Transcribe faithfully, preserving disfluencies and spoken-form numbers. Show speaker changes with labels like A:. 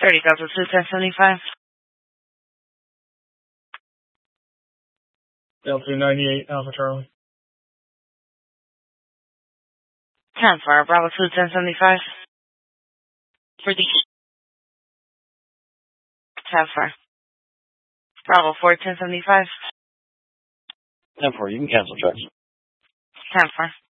A: thirty Delta two, ten seventy-five.
B: Delta ninety-eight, Alpha Charlie.
A: ten four, Bravo two, ten seventy-five. For the ten four. Bravo four, ten seventy-five.
C: ten four, you can cancel checks.
A: ten four.